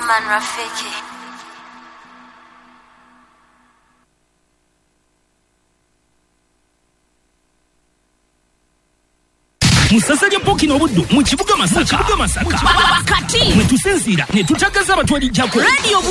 Man Rafiki. Musasanya poki n'obuddu mu kibuga Masaka. Kati mwe tusinzira ne tutagaza abatwali jako radio